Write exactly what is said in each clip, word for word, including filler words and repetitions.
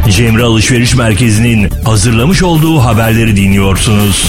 Cemre Alışveriş Merkezi'nin hazırlamış olduğu haberleri dinliyorsunuz.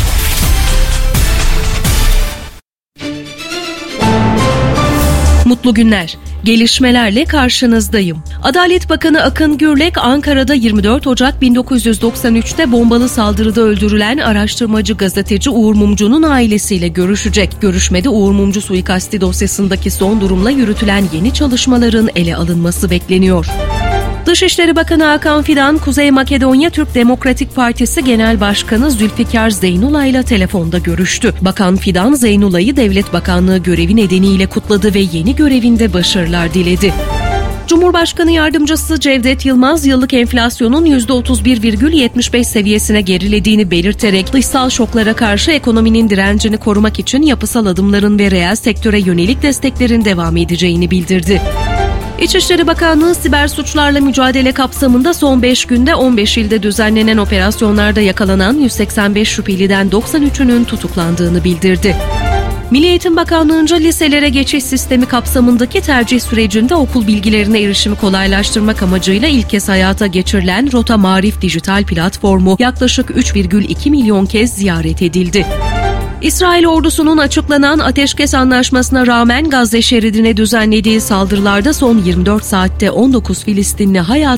Mutlu günler. Gelişmelerle karşınızdayım. Adalet Bakanı Akın Gürlek, Ankara'da yirmi dört Ocak bin dokuz yüz doksan üçte bombalı saldırıda öldürülen araştırmacı gazeteci Uğur Mumcu'nun ailesiyle görüşecek. Görüşmede Uğur Mumcu suikasti dosyasındaki son durumla yürütülen yeni çalışmaların ele alınması bekleniyor. Dışişleri Bakanı Hakan Fidan, Kuzey Makedonya Türk Demokratik Partisi Genel Başkanı Zülfikar Zeynulay ile telefonda görüştü. Bakan Fidan, Zeynulay'ı Devlet Bakanlığı görevi nedeniyle kutladı ve yeni görevinde başarılar diledi. Cumhurbaşkanı Yardımcısı Cevdet Yılmaz, yıllık enflasyonun yüzde otuz bir virgül yetmiş beş seviyesine gerilediğini belirterek dışsal şoklara karşı ekonominin direncini korumak için yapısal adımların ve reel sektöre yönelik desteklerin devam edeceğini bildirdi. İçişleri Bakanlığı, siber suçlarla mücadele kapsamında son beş günde on beş ilde düzenlenen operasyonlarda yakalanan yüz seksen beş şüpheliden doksan üçünün tutuklandığını bildirdi. Milli Eğitim Bakanlığı'nca liselere geçiş sistemi kapsamındaki tercih sürecinde okul bilgilerine erişimi kolaylaştırmak amacıyla ilk kez hayata geçirilen Rota Marif dijital platformu yaklaşık üç virgül iki milyon kez ziyaret edildi. İsrail ordusunun açıklanan ateşkes anlaşmasına rağmen Gazze şeridine düzenlediği saldırılarda son yirmi dört saatte on dokuz Filistinli hayatını